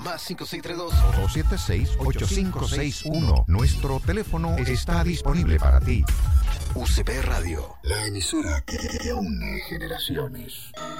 Más 5632 276-8561. Nuestro teléfono está disponible para ti. UCP Radio, la emisora que une generaciones.